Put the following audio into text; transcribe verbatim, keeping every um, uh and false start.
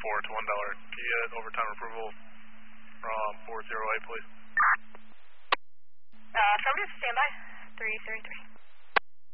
four to one dollar. Can you get overtime approval from four zero eight, please? Uh, affirmative, standby. three three three.